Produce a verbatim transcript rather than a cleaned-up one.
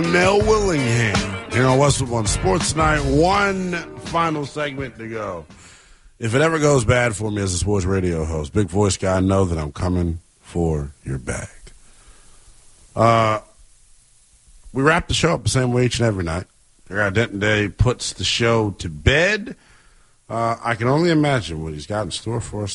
Mel Willingham. You know, what's on Sports Night? One final segment to go. If it ever goes bad for me as a sports radio host, big voice guy, know that I'm coming for your bag. Uh, we wrap the show up the same way each and every night. Denton Day puts the show to bed. Uh, I can only imagine what he's got in store for us